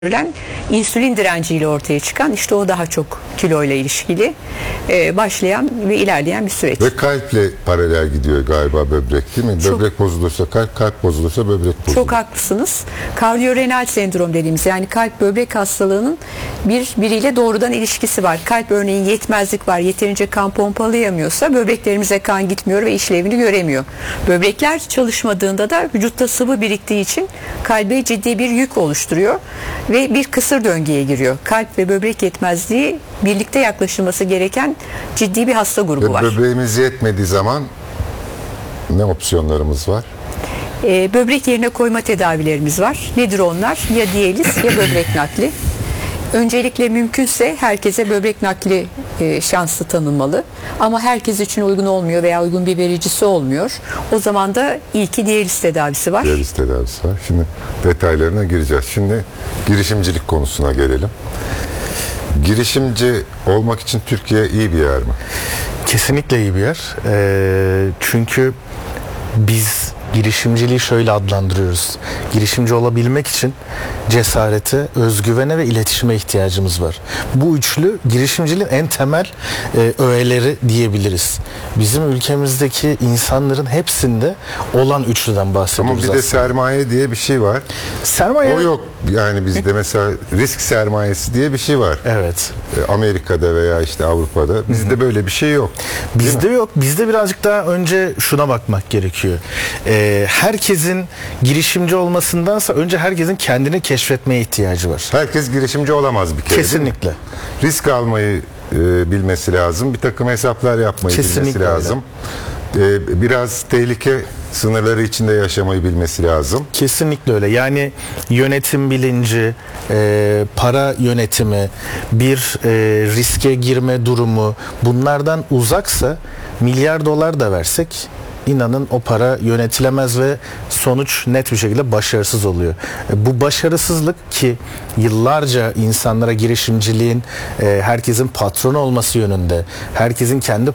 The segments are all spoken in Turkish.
görülen insülin direnciyle ortaya çıkan, işte o daha çok kiloyla ilişkili başlayan ve ilerleyen bir süreç. Ve kalple paralel gidiyor galiba böbrek, değil mi? Böbrek bozulursa kalp, kalp bozulursa böbrek bozulur. Çok haklısınız. Kardiyorenal sendrom dediğimiz, yani kalp böbrek hastalığının biriyle doğrudan ilişkisi var. Kalp örneğin yetmezlik var. Yeterince kan pompalayamıyorsa böbreklerimize kan gitmiyor ve işlevini göremiyor. Böbrekler çalışmadığında da vücutta sıvı biriktiği için kalbe ciddi bir yük oluşturuyor ve bir kısır döngüye giriyor. Kalp ve böbrek yetmezliği birlikte yaklaşılması gereken ciddi bir hasta grubu var. Böbreğimiz yetmediği zaman ne opsiyonlarımız var? Böbrek yerine koyma tedavilerimiz var. Nedir onlar? Ya diyaliz ya böbrek nakli. Öncelikle mümkünse herkese böbrek nakli şansı tanınmalı. Ama herkes için uygun olmuyor veya uygun bir vericisi olmuyor. O zaman da ilki diyaliz tedavisi var. Diyaliz tedavisi var. Şimdi detaylarına gireceğiz. Şimdi girişimcilik konusuna gelelim. Girişimci olmak için Türkiye iyi bir yer mi? Kesinlikle iyi bir yer. Çünkü biz girişimciliği şöyle adlandırıyoruz. Girişimci olabilmek için cesarete, özgüvene ve iletişime ihtiyacımız var. Bu üçlü girişimciliğin en temel öğeleri diyebiliriz. Bizim ülkemizdeki insanların hepsinde olan üçlüden bahsediyoruz. Ama bir de sermaye diye bir şey var. Sermaye... O yok. Yani bizde mesela risk sermayesi diye bir şey var. Evet. Amerika'da veya işte Avrupa'da. Bizde böyle bir şey yok. Bizde yok. Bizde birazcık daha önce şuna bakmak gerekiyor. Herkesin girişimci olmasındansa önce herkesin kendini keşfetmeye ihtiyacı var. Herkes girişimci olamaz bir kere. Kesinlikle. Risk almayı bilmesi lazım. Bir takım hesaplar yapmayı Kesinlikle bilmesi lazım. Biraz tehlike sınırları içinde yaşamayı bilmesi lazım. Kesinlikle öyle. Yani yönetim bilinci, para yönetimi, bir riske girme durumu, bunlardan uzaksa milyar dolar da versek İnanın o para yönetilemez ve sonuç net bir şekilde başarısız oluyor. Bu başarısızlık ki yıllarca insanlara girişimciliğin herkesin patron olması yönünde, herkesin kendi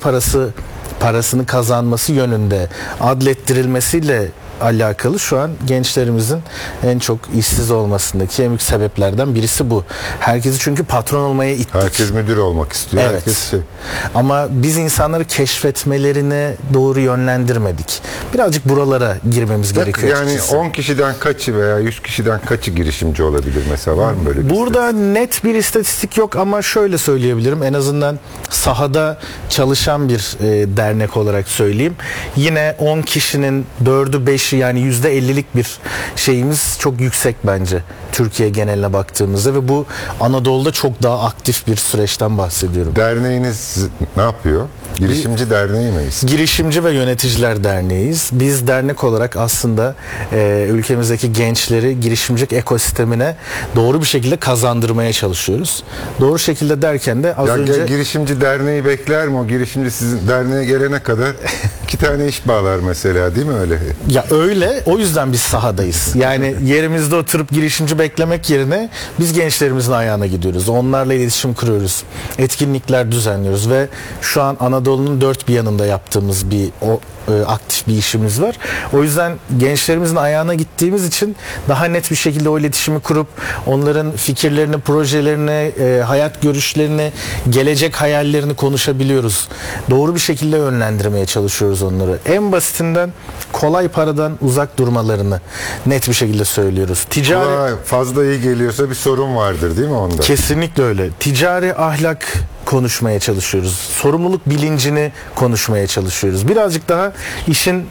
parasını kazanması yönünde adlettirilmesiyle alakalı şu an gençlerimizin en çok işsiz olmasındaki en büyük sebeplerden birisi bu. Herkesi çünkü patron olmaya ittik. Herkes müdür olmak istiyor. Evet. Herkes Ama biz insanları keşfetmelerine doğru yönlendirmedik. Birazcık buralara girmemiz gerekiyor. Yani açıkçası. 10 kişiden kaçı veya 100 kişiden kaçı girişimci olabilir mesela, var mı böyle bir Burada net bir istatistik yok ama şöyle söyleyebilirim. En azından sahada çalışan bir dernek olarak söyleyeyim. Yine 10 kişinin 4'ü 5'i yani %50'lik bir şeyimiz çok yüksek bence Türkiye geneline baktığımızda ve bu Anadolu'da çok daha aktif bir süreçten bahsediyorum. Derneğiniz ne yapıyor? Girişimci Derneği miyiz? Girişimci ve Yöneticiler Derneği'yiz. Biz dernek olarak aslında ülkemizdeki gençleri girişimcilik ekosistemine doğru bir şekilde kazandırmaya çalışıyoruz. Doğru şekilde derken de az önce... Girişimci Derneği bekler mi? O girişimci sizin derneğe gelene kadar 2 tane iş bağlar mesela, değil mi öyle? Ya öyle. O yüzden biz sahadayız. Yani yerimizde oturup girişimci beklemek yerine biz gençlerimizin ayağına gidiyoruz. Onlarla iletişim kuruyoruz. Etkinlikler düzenliyoruz ve şu an Anadolu'nun dört bir yanında yaptığımız bir aktif bir işimiz var. O yüzden gençlerimizin ayağına gittiğimiz için daha net bir şekilde o iletişimi kurup onların fikirlerini, projelerini, hayat görüşlerini, gelecek hayallerini konuşabiliyoruz. Doğru bir şekilde yönlendirmeye çalışıyoruz onları. En basitinden kolay paradan uzak durmalarını net bir şekilde söylüyoruz. Kolay, fazla iyi geliyorsa bir sorun vardır, değil mi onda? Kesinlikle öyle. Ticari ahlak konuşmaya çalışıyoruz. Sorumluluk bilincini konuşmaya çalışıyoruz. Birazcık daha işin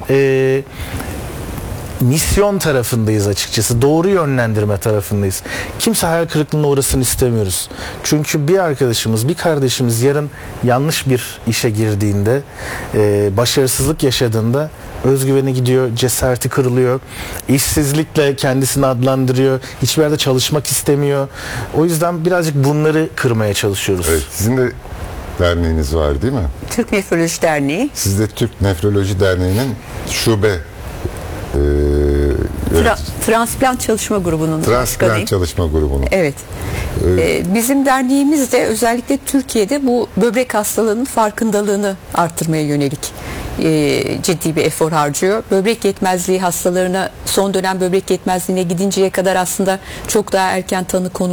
misyon tarafındayız açıkçası. Doğru yönlendirme tarafındayız. Kimse hayal kırıklığına uğrasın istemiyoruz. Çünkü bir arkadaşımız, bir kardeşimiz yarın yanlış bir işe girdiğinde, başarısızlık yaşadığında özgüveni gidiyor, cesareti kırılıyor, işsizlikle kendisini adlandırıyor, hiçbir yerde çalışmak istemiyor. O yüzden birazcık bunları kırmaya çalışıyoruz. Evet, sizin de derneğiniz var, değil mi? Türk Nefroloji Derneği. Siz de Türk Nefroloji Derneği'nin şube Transplant Çalışma Grubu'nun Transplant Çalışma Grubu'nun. Evet. Bizim derneğimiz de özellikle Türkiye'de bu böbrek hastalığının farkındalığını arttırmaya yönelik ciddi bir efor harcıyor. Böbrek yetmezliği hastalarına son dönem böbrek yetmezliğine gidinceye kadar aslında çok daha erken tanı konulabilir.